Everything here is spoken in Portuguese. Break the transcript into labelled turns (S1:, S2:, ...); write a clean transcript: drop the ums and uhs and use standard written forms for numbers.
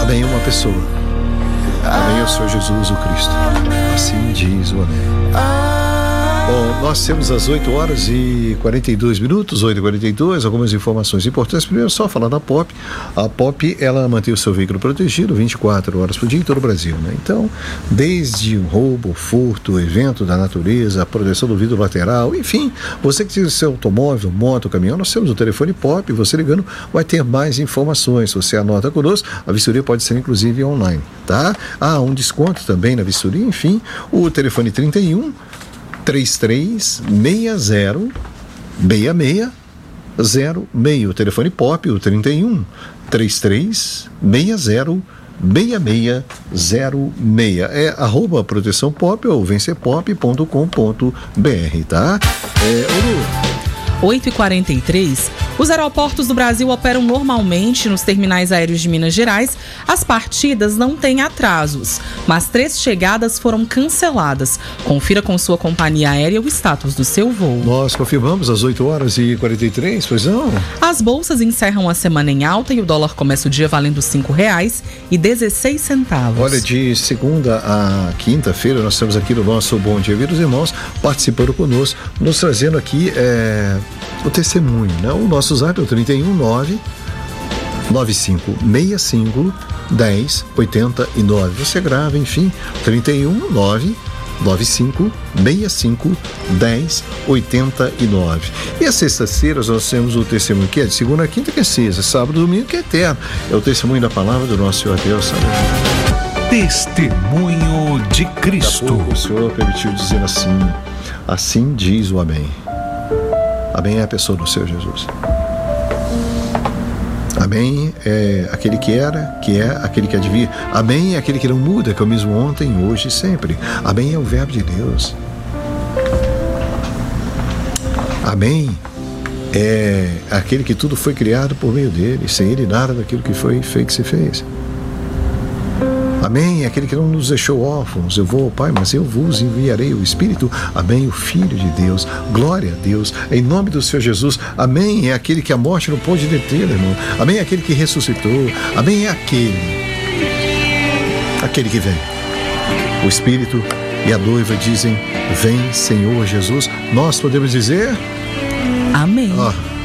S1: Amém é uma pessoa. Amém é o Senhor Jesus, o Cristo. Assim diz o amém. Bom, nós temos às 8 horas e 42 minutos, 8h42, algumas informações importantes. Primeiro, só falar da POP. A POP, ela mantém o seu veículo protegido 24 horas por dia em todo o Brasil, né? Então, desde um roubo, furto, evento da natureza, a proteção do vidro lateral, enfim, você que tem seu automóvel, moto, caminhão, nós temos o telefone POP, você ligando vai ter mais informações. Se você anota conosco, a vistoria pode ser inclusive online, tá? Um desconto também na vistoria, enfim, o telefone 3360 6606, o telefone POP, o 3360 6606, é @proteção pop ou vencepop.com.br, tá?
S2: 8h43, os aeroportos do Brasil operam normalmente nos terminais aéreos de Minas Gerais. As partidas não têm atrasos, mas 3 chegadas foram canceladas. Confira com sua companhia aérea o status do seu voo.
S1: Nós confirmamos às 8h43, pois não?
S2: As bolsas encerram a semana em alta e o dólar começa o dia valendo R$ 5,16.
S1: Olha, de segunda a quinta-feira nós estamos aqui no nosso Bom Dia Vida, os irmãos participando conosco, nos trazendo aqui o testemunho, né? O nosso zap é o 319-9565-1089. Você grava, enfim, 319-9565-1089. E às sextas-feiras nós temos o testemunho que é de segunda a quinta, que é sexta, sábado e domingo, que é eterno. É o testemunho da palavra do nosso Senhor Deus.
S3: Testemunho de Cristo.
S1: Daqui a pouco o Senhor permitiu dizer assim: assim diz o amém. Amém é a pessoa do Senhor Jesus. Amém é aquele que era, que é, aquele que há de vir. Amém é aquele que não muda, que é o mesmo ontem, hoje e sempre. Amém é o verbo de Deus. Amém é aquele que tudo foi criado por meio dele. Sem ele nada daquilo que foi feito se fez. Amém, aquele que não nos deixou órfãos. Eu vou ao Pai, mas eu vos enviarei o Espírito. Amém, o Filho de Deus. Glória a Deus, em nome do Senhor Jesus. Amém, é aquele que a morte não pôde deter, irmão. Amém, é aquele que ressuscitou. Amém, é aquele que vem. O Espírito e a noiva dizem: vem, Senhor Jesus. Nós podemos dizer:
S2: amém.